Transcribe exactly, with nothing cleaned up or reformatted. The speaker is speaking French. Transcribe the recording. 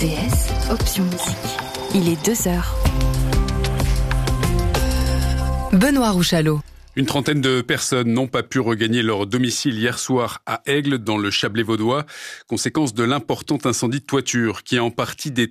D S, option musique. Il est deux heures. Benoît Rouchalot. Une trentaine de personnes n'ont pas pu regagner leur domicile hier soir à Aigle, dans le Chablais vaudois, conséquence de l'important incendie de toiture qui a en partie détruit